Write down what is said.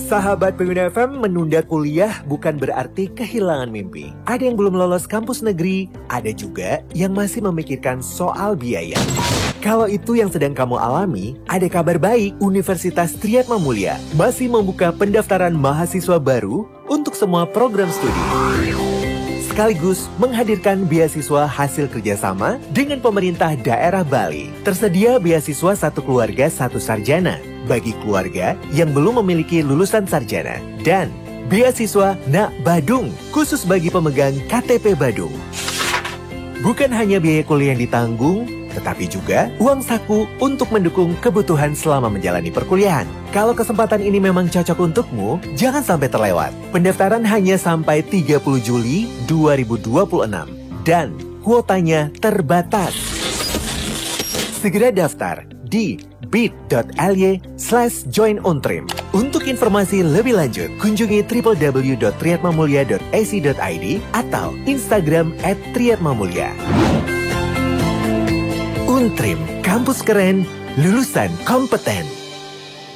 Sahabat Pembina FM, menunda kuliah bukan berarti kehilangan mimpi. Ada yang belum lolos kampus negeri, ada juga yang masih memikirkan soal biaya. Kalau itu yang sedang kamu alami, ada kabar baik. Universitas Triyatma Mulia masih membuka pendaftaran mahasiswa baru untuk semua program studi. Sekaligus menghadirkan beasiswa hasil kerjasama dengan pemerintah daerah Bali. Tersedia beasiswa satu keluarga satu sarjana bagi keluarga yang belum memiliki lulusan sarjana, dan beasiswa Nak Badung khusus bagi pemegang KTP Badung. Bukan hanya biaya kuliah yang ditanggung, tetapi juga uang saku untuk mendukung kebutuhan selama menjalani perkuliahan. Kalau kesempatan ini memang cocok untukmu, jangan sampai terlewat. Pendaftaran hanya sampai 30 Juli 2026 dan kuotanya terbatas. Segera daftar di bit.ly/joinontrim. Untuk informasi lebih lanjut, kunjungi www.triyatmamulia.ac.id atau Instagram @triyatmamulia. Untrim, kampus keren, lulusan kompeten.